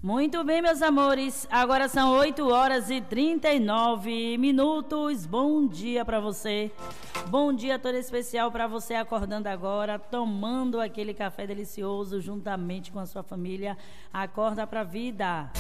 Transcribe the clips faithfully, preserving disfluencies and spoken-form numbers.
Muito bem, meus amores, agora são oito horas e trinta e nove minutos. Bom dia para você. Bom dia todo especial para você acordando agora, tomando aquele café delicioso juntamente com a sua família. Acorda pra vida.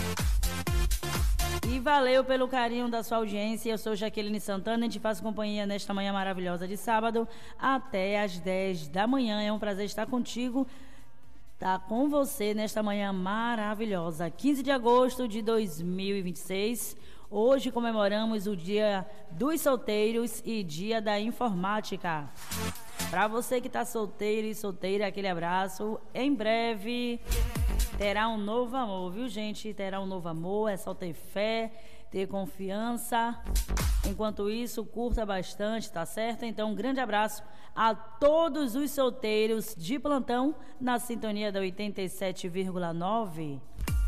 E valeu pelo carinho da sua audiência. Eu sou Jaqueline Santana e te faço companhia nesta manhã maravilhosa de sábado até às dez da manhã. É um prazer estar contigo, tá com você nesta manhã maravilhosa. quinze de agosto de dois mil e vinte e seis. Hoje comemoramos o Dia dos Solteiros e Dia da Informática. Para você que está solteiro e solteira, aquele abraço. Em breve terá um novo amor, viu, gente? Terá um novo amor, é só ter fé, ter confiança. Enquanto isso, curta bastante, tá certo? Então, um grande abraço a todos os solteiros de plantão na sintonia da oitenta e sete vírgula nove.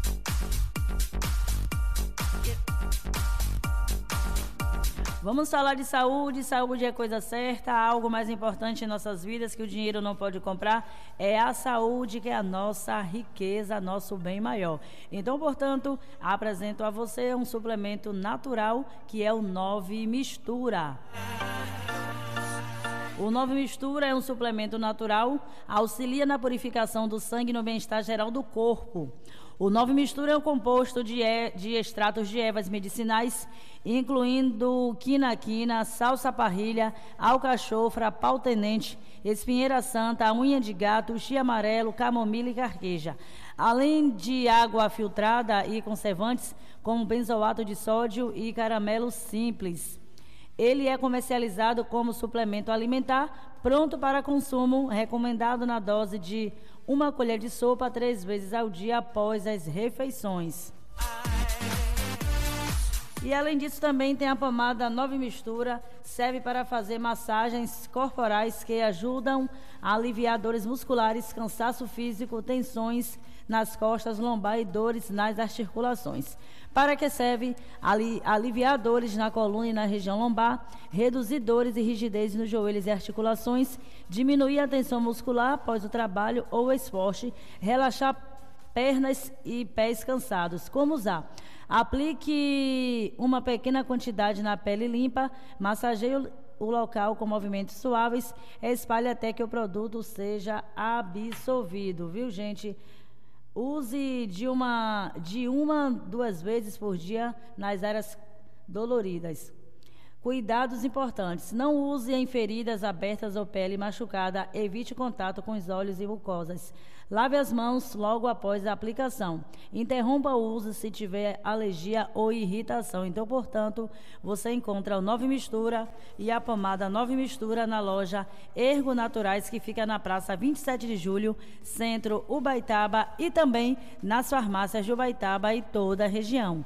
Vamos falar de saúde. Saúde é coisa certa. Algo mais importante em nossas vidas que o dinheiro não pode comprar é a saúde, que é a nossa riqueza, nosso bem maior. Então, portanto, apresento a você um suplemento natural que é o Nove Mistura. O Nove Mistura é um suplemento natural, auxilia na purificação do sangue e no bem-estar geral do corpo. O Nove Mistura é um composto de, e, de extratos de ervas medicinais, incluindo quina-quina, salsa-parrilha, alcachofra, pau-tenente, espinheira santa, unha de gato, chia amarelo, camomila e carqueja. Além de água filtrada e conservantes, como benzoato de sódio e caramelo simples. Ele é comercializado como suplemento alimentar, pronto para consumo, recomendado na dose de uma colher de sopa três vezes ao dia após as refeições. E além disso também tem a pomada Nove Mistura, serve para fazer massagens corporais que ajudam a aliviar dores musculares, cansaço físico, tensões nas costas, lombar e dores nas articulações. Para que serve? Ali, aliviar dores na coluna e na região lombar, reduzir dores e rigidez nos joelhos e articulações, diminuir a tensão muscular após o trabalho ou esporte, relaxar pernas e pés cansados. Como usar? Aplique uma pequena quantidade na pele limpa, massageie o local com movimentos suaves, espalhe até que o produto seja absorvido, viu, gente? Use de uma, de uma, duas vezes por dia nas áreas doloridas. Cuidados importantes. Não use em feridas abertas ou pele machucada. Evite contato com os olhos e mucosas. Lave as mãos logo após a aplicação. Interrompa o uso se tiver alergia ou irritação. Então, portanto, você encontra o Nove Mistura e a pomada Nove Mistura na loja Ergo Naturais, que fica na Praça vinte e sete de julho, Centro Ubaitaba, e também nas farmácias de Ubaitaba e toda a região.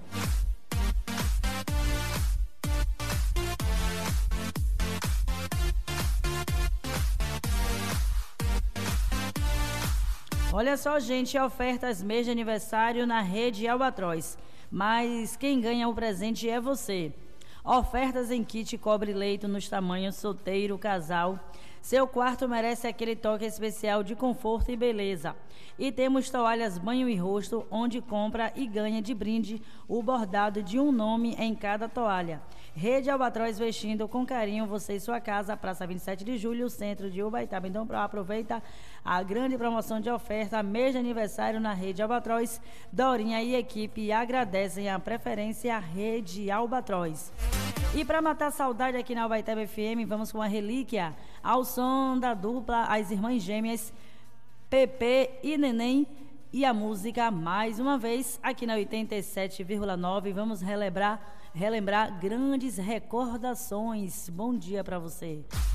Olha só, gente, ofertas mês de aniversário na rede Albatroz. Mas quem ganha o presente é você. Ofertas em kit cobre-leito nos tamanhos solteiro, casal. Seu quarto merece aquele toque especial de conforto e beleza. E temos toalhas banho e rosto, onde compra e ganha de brinde o bordado de um nome em cada toalha. Rede Albatroz, vestindo com carinho você e sua casa. Praça vinte e sete de julho, centro de Ubaitaba. Então aproveita a grande promoção de oferta, mês de aniversário na Rede Albatroz. Dorinha e equipe agradecem a preferência à Rede Albatroz. E para matar a saudade aqui na Ubaitaba F M, vamos com a relíquia, ao som da dupla As Irmãs Gêmeas, Pepe e Neném, e a música mais uma vez aqui na oitenta e sete vírgula nove. Vamos relembrar, relembrar grandes recordações. Bom dia para você.